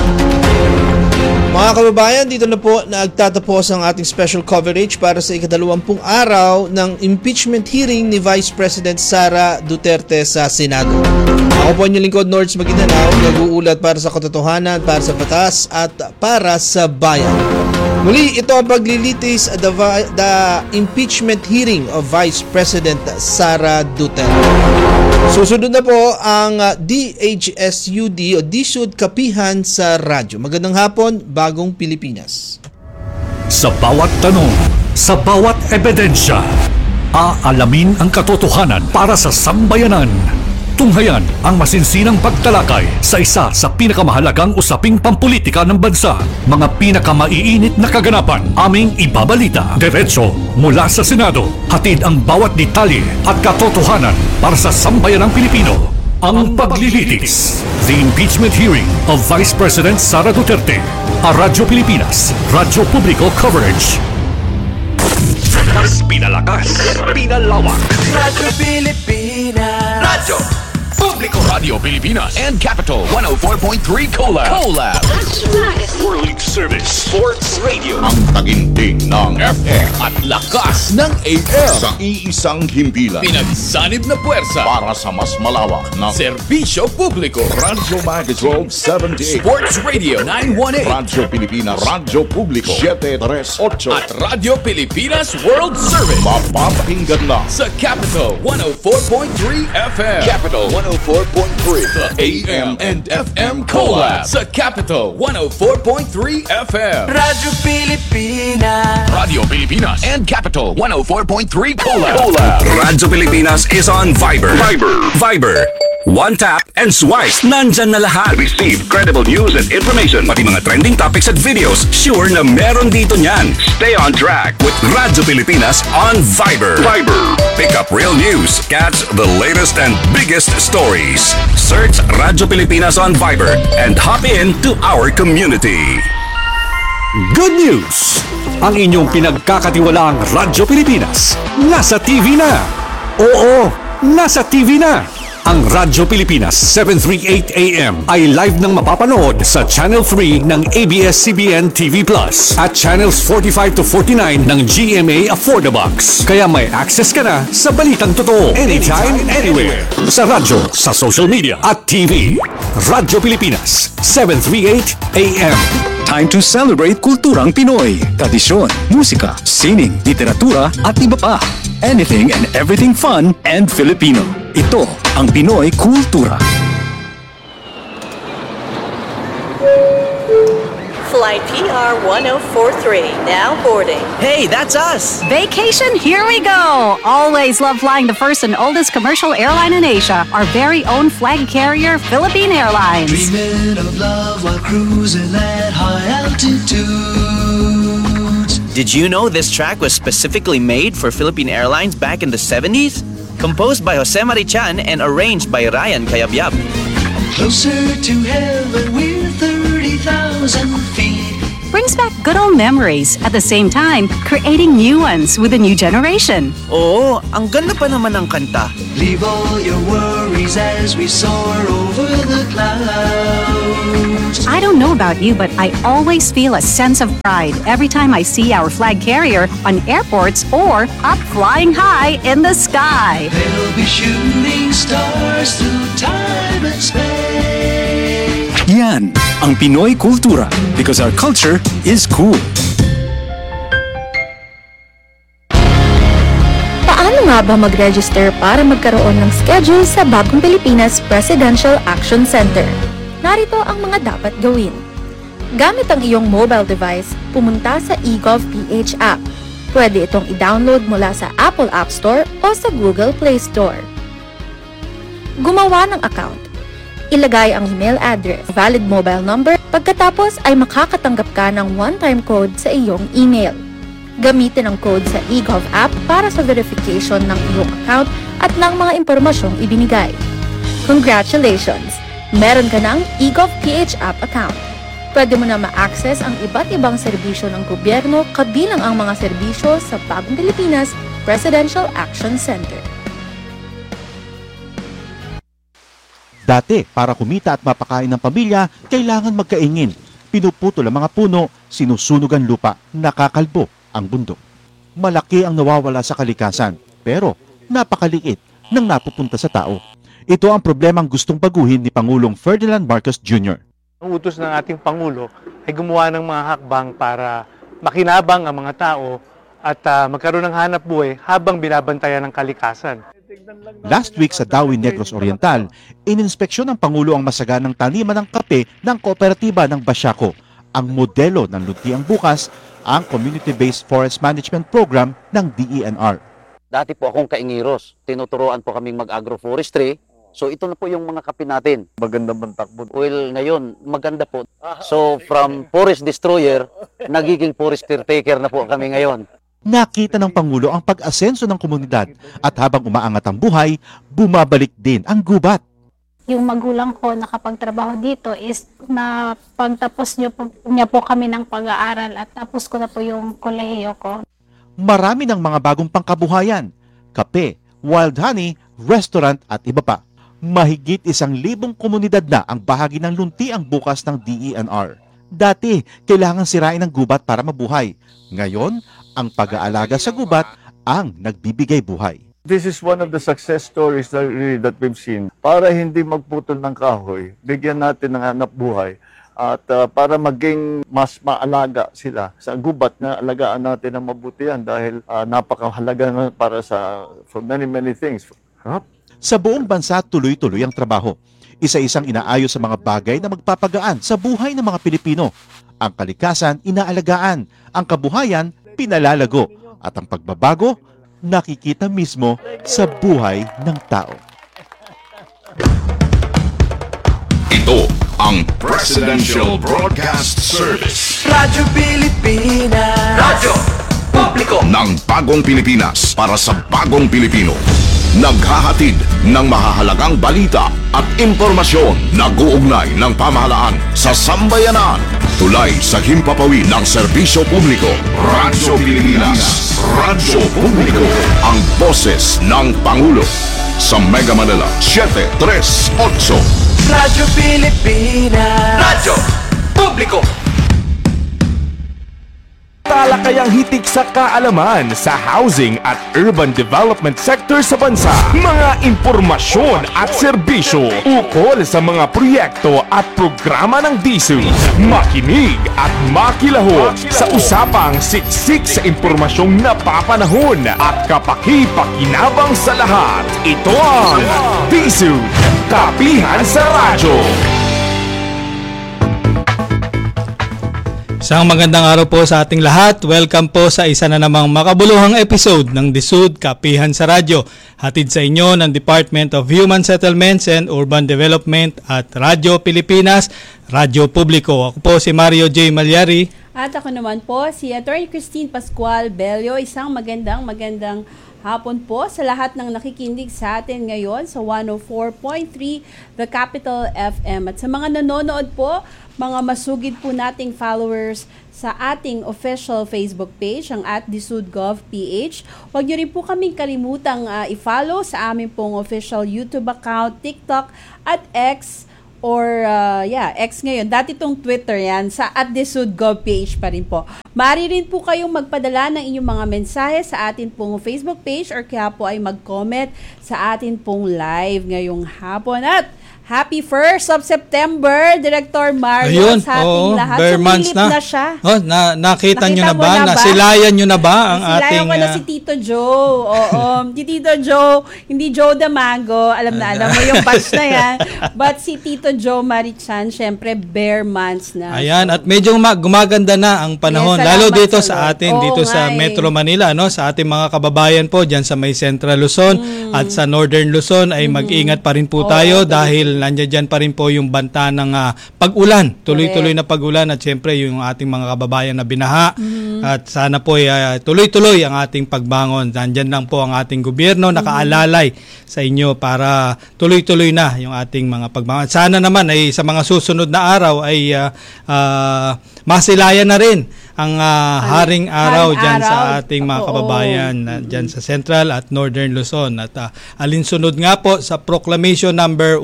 Mga kababayan, dito na po nagtatapos ang ating special coverage para sa ika-20 araw ng impeachment hearing ni Vice President Sara Duterte sa Senado. Ako po inyong lingkod, Nords Maguindanao, nag-uulat para sa katotohanan, para sa batas at para sa bayan. Muli, ito ang paglilitis at the impeachment hearing of Vice President Sara Duterte. Susunod na po ang DHSUD o DSUD Kapihan sa radyo. Magandang hapon, Bagong Pilipinas. Sa bawat tanong, sa bawat ebidensya, aalamin ang katotohanan para sa sambayanan. Tunghayan ang masinsinang pagtalakay sa isa sa pinakamahalagang usaping pampolitika ng bansa. Mga pinakamaiinit na kaganapan, aming ibabalita. Diretso mula sa Senado. Hatid ang bawat detalye at katotohanan para sa sambayanang Pilipino. Ang paglilitis. The impeachment hearing of Vice President Sara Duterte. A Radyo Pilipinas, Radyo Publiko Coverage. Mas pinalakas, pinalawak. Radyo Pilipinas. Radyo Publiko. Radio Pilipinas and Capital 104.3 Collab. World Service Sports Radio. Ang taginting ng FM at lakas ng AM. Sa iisang himpilan. Pinagsanib na puwersa para sa mas malawak na serbisyo publiko. Radyo Magazine 1278. Sports Radio 918. Radyo Pilipinas, Radyo Publiko 738. At Radio Pilipinas World Service. Mapapakinggan lang sa Capital 104.3 FM. Capital 104.3. The AM and FM Collab sa Capital 104.3 FM. Radyo Pilipinas. Radio Pilipinas and Capital 104.3 Collab. Radyo Pilipinas is on Viber. Viber. One tap and swipe. Nandyan na lahat. Receive credible news and information. Pati mga trending topics at videos. Sure na meron dito niyan. Stay on track with Radyo Pilipinas on Viber. Pick up real news. Catch the latest and biggest stories. Search Radyo Pilipinas on Viber and hop in to our community. Good news! Ang inyong pinagkakatiwalaang Radyo Pilipinas nasa TV na. Oo, nasa TV na. Ang Radyo Pilipinas 738 AM ay live nang mapapanood sa Channel 3 ng ABS-CBN TV Plus at Channels 45 to 49 ng GMA Affordabox. Kaya may access ka na sa balitang totoo anytime, anywhere. Sa radyo, sa social media at TV. Radyo Pilipinas 738 AM. Time to celebrate kulturang Pinoy, tradisyon, musika, sining, literatura at iba pa. Anything and everything fun and Filipino. Ito ang Pinoy Kultura. Flight PR 1043, now boarding. Hey, that's us! Vacation, here we go! Always love flying the first and oldest commercial airline in Asia, our very own flag carrier, Philippine Airlines. Dreaming of love while cruising at high altitudes. Did you know this track was specifically made for Philippine Airlines back in the 70s? Composed by Jose Marichan and arranged by Ryan Cayabyab. Closer to heaven with 30,000 feet. brings back good old memories at the same time creating new ones with the new generation. Oo, ang ganda pa naman ng kanta. Leave all your worries as we soar over the clouds. I don't know about you, but I always feel a sense of pride every time I see our flag carrier on airports or up flying high in the sky. They'll be shooting stars through time and space. Yan ang Pinoy Kultura because our culture is cool. Paano nga ba mag-register para magkaroon ng schedule sa Bagong Pilipinas Presidential Action Center? Narito ang mga dapat gawin. Gamit ang iyong mobile device, pumunta sa eGovPH app. Pwede itong i-download mula sa Apple App Store o sa Google Play Store. Gumawa ng account. Ilagay ang email address, valid mobile number, pagkatapos ay makakatanggap ka ng one-time code sa iyong email. Gamitin ang code sa eGov app para sa verification ng iyong account at ng mga impormasyong ibinigay. Congratulations! Meron ka ng eGovPH app account. Pwede mo na ma-access ang iba't ibang serbisyo ng gobyerno kabilang ang mga serbisyo sa Bagong Pilipinas Presidential Action Center. Dati, para kumita at mapakain ng pamilya, kailangan magkaingin. Pinuputol ang mga puno, sinusunog ang lupa, nakakalbo ang bundok. Malaki ang nawawala sa kalikasan, pero napakaliit nang napupunta sa tao. Ito ang problemang gustong baguhin ni Pangulong Ferdinand Marcos Jr. Ang utos ng ating Pangulo ay gumawa ng mga hakbang para makinabang ang mga tao at magkaroon ng hanap buhay habang binabantayan ng kalikasan. Last week sa Dawi Negros Oriental, ininspeksyon ng Pangulo ang masaganang taniman ng kape ng kooperatiba ng Basiaco. Ang modelo ng Luntiang Bukas, ang Community-Based Forest Management Program ng DENR. Dati po akong kaingiros. Tinuturoan po kaming mag-agroforestry. So ito na po yung mga kape natin. Maganda bang takbo? Well, ngayon, maganda po. So from forest destroyer, nagiging forest caretaker na po kami ngayon. Nakita ng Pangulo ang pag-asenso ng komunidad at habang umaangat ang buhay, bumabalik din ang gubat. Yung magulang ko nakapagtrabaho dito is na pagtapos niya po kami ng pag-aaral at tapos ko na po yung kolehiyo ko. Marami ng mga bagong pangkabuhayan, kape, wild honey, restaurant at iba pa. Mahigit 1,000 komunidad na ang bahagi ng Luntiang Bukas ng DENR. Dati, kailangan sirain ang gubat para mabuhay. Ngayon, ang pag-aalaga sa gubat ang nagbibigay buhay. This is one of the success stories that we've seen. Para hindi magputol ng kahoy, bigyan natin ng hanap buhay at para maging mas maalaga sila sa gubat na alagaan natin ng mabuti yan dahil napakahalaga na para for many things. Sa buong bansa, tuloy-tuloy ang trabaho. Isa-isang inaayos sa mga bagay na magpapagaan sa buhay ng mga Pilipino. Ang kalikasan, inaalagaan. Ang kabuhayan, pinalalago. At ang pagbabago, nakikita mismo sa buhay ng tao. Ito ang Presidential Broadcast Service. Radyo Pilipinas. Radyo Publiko ng Bagong Pilipinas para sa Bagong Pilipino. Naghahatid ng mahahalagang balita at impormasyon na guugnay ng pamahalaan sa sambayanan. Tulay sa himpapawid ng serbisyo publiko. Radyo Pilipinas. Radyo Publiko. Ang boses ng Pangulo. Sa Mega Manila, 738. Radyo Pilipinas. Radyo Publiko. Talakayang hitik sa kaalaman sa housing at urban development sector sa bansa. Mga impormasyon at serbisyo ukol sa mga proyekto at programa ng DSUD. Makinig at makilahok sa usapang siksik sa impormasyong napapanahon at kapaki-pakinabang sa lahat. Ito ang DSUD, Kapihan sa Radyo. Isang magandang araw po sa ating lahat. Welcome po sa isa na namang makabuluhang episode ng DSUD Kapihan sa Radyo. Hatid sa inyo ng Department of Human Settlements and Urban Development at Radyo Pilipinas, Radyo Publiko. Ako po si Mario J. Malyari. At ako naman po si Attorney Christine Pascual Bello. Isang magandang hapon po sa lahat ng nakikinig sa atin ngayon sa 104.3 The Capital FM. At sa mga nanonood po, mga masugid po nating followers sa ating official Facebook page, ang @DSUDGovPH. Huwag niyo rin po kaming kalimutang i-follow sa aming pong official YouTube account, TikTok at X, or X ngayon. Dati itong Twitter yan, sa @DSUDGovPH pa rin po. Maaari rin po kayong magpadala ng inyong mga mensahe sa atin pong Facebook page or kaya po ay mag-comment sa atin pong live ngayong hapon. At happy 1st of September, Director Mario, ayun, sa ating lahat. bare months na siya. Nakita nyo na ba? Nasilayan nyo na ba ang ating... Nasilayan ko na si Tito Joe. Oo. Si Tito Joe, hindi Joe Damago. Alam mo yung batch na yan. But si Tito Joe Marichan, syempre, bare months na. Ayan, at medyo gumaganda na ang panahon. Yes, lalo dito sa Lord. atin, dito sa Metro Manila, sa ating mga kababayan po, dyan sa may Central Luzon at sa Northern Luzon, ay mag-ingat pa rin po tayo dahil nandiyan dyan pa rin po yung banta ng pag-ulan. Tuloy-tuloy na pag-ulan at syempre yung ating mga kababayan na binaha. At sana po tuloy-tuloy ang ating pagbangon. Nandiyan lang po ang ating gobyerno nakaalalay sa inyo para tuloy-tuloy na yung ating mga pagbangon. Sana naman ay sa mga susunod na araw ay masilayan na rin ang haring araw dyan sa ating mga kababayan dyan sa Central at Northern Luzon. At alinsunod nga po sa Proclamation number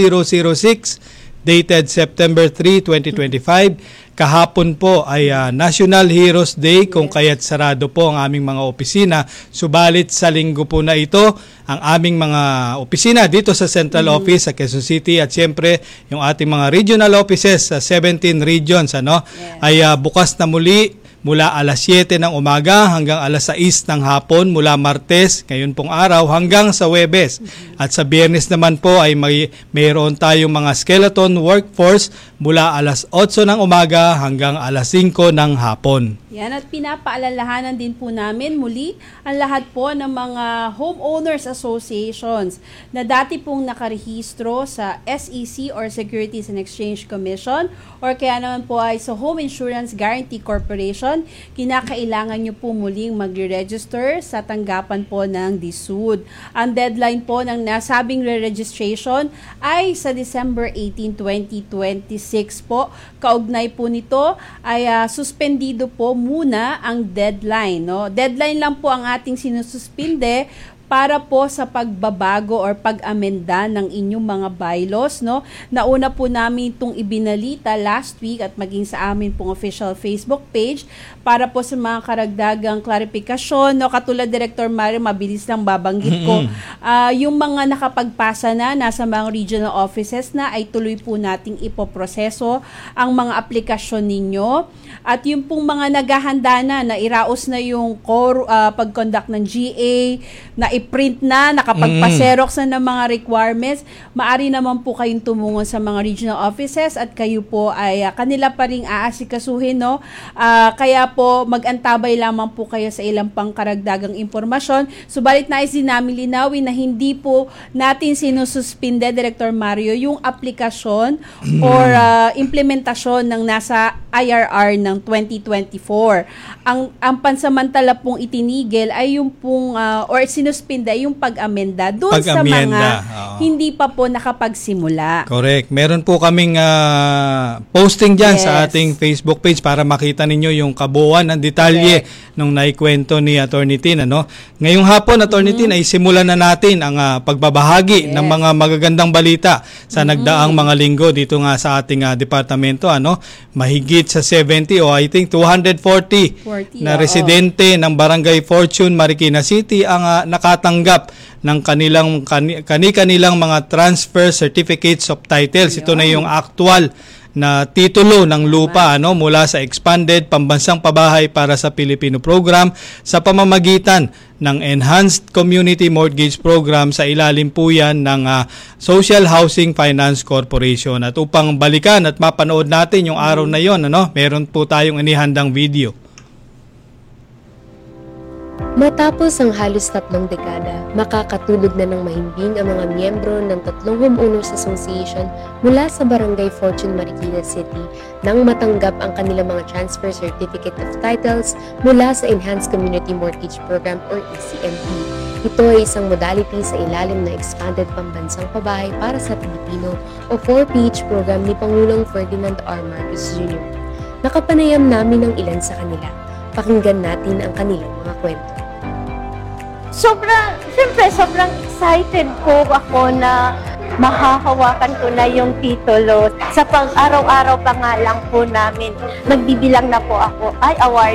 1006 dated September 3, 2025. Kahapon po ay National Heroes Day kung kaya't sarado po ang aming mga opisina. Subalit sa linggo po na ito, ang aming mga opisina dito sa Central Office sa Quezon City at siyempre yung ating mga regional offices sa 17 regions ay bukas na muli mula alas 7 ng umaga hanggang alas 6 ng hapon mula Martes, ngayon pong araw, hanggang sa Huwebes. At sa Biyernes naman po ay mayroon tayong mga skeleton workforce mula alas 8 ng umaga hanggang alas 5 ng hapon. Yan, at pinapaalalahanan din po namin muli ang lahat po ng mga homeowners associations na dati pong nakarehistro sa SEC or Securities and Exchange Commission or kaya naman po ay sa Home Insurance Guarantee Corporation. Kinakailangan nyo po muling magre-register sa tanggapan po ng DSUD. Ang deadline po ng nasabing re-registration ay sa December 18, 2026 po. Kaugnay po nito ay suspendido po muna ang deadline. Deadline lang po ang ating sinususpinde para po sa pagbabago or pag-amenda ng inyong mga bylaws. Nauna po namin itong ibinalita last week at maging sa amin pong official Facebook page para po sa mga karagdagang klarifikasyon. Katulad Director Mario, mabilis lang babanggit ko. Yung mga nakapagpasa na, nasa mga regional offices na, ay tuloy po nating ipoproseso ang mga aplikasyon ninyo. At yung pong mga naghahanda na iraos na yung pag-conduct ng GA, na i-print na, nakapagpa-xerox na ng mga requirements, maari naman po kayong tumungo sa mga regional offices at kayo po ay kanila pa ring aasikasuhin. Kaya po mag-antabay lamang po kayo sa ilang pangkaragdagang impormasyon. Subalit nais din namin linawin na hindi po natin sinususpinde, Director Mario, yung aplikasyon or implementasyon ng nasa IRR ng 2024. Ang pansamantala pong itinigil ay yung pong or sinuspinde yung pag-amenda doon sa mga hindi pa po nakapagsimula. Correct. Meron po kaming posting dyan sa ating Facebook page para makita ninyo yung kabuuan ng detalye nung naikwento ni Attorney Tin. Ngayong hapon, Attorney Tin, ay simulan na natin ang pagbabahagi ng mga magagandang balita sa nagdaang mga linggo dito nga sa ating departamento. Mahigit sa 70 o I think 240 na residente ng Barangay Fortune, Marikina City ang nakatanggap ng kanilang mga transfer certificates of titles. Ito na yung actual na titulo ng lupa mula sa Expanded Pambansang Pabahay para sa Pilipino Program sa pamamagitan ng Enhanced Community Mortgage Program sa ilalim po yan ng Social Housing Finance Corporation. At upang balikan at mapanood natin yung araw na yon, meron po tayong inihandang video. Matapos ang halos 3 dekada, makakatulog na ng mahimbing ang mga miyembro ng 3 Homeowners Association mula sa Barangay Fortune, Marikina City nang matanggap ang kanilang mga Transfer Certificate of Titles mula sa Enhanced Community Mortgage Program or ECMP. Ito ay isang modality sa ilalim ng Expanded Pambansang Pabahay para sa Pilipino o 4PH program ni Pangulong Ferdinand R. Marcos Jr. Nakapanayam namin ang ilan sa kanila. Pakinggan natin ang kanilang mga kwento. Sobrang excited po ako na mahahawakan ko na yung titulo. Sa pang-araw-araw pa nga lang po namin, magbibilang na po ako, award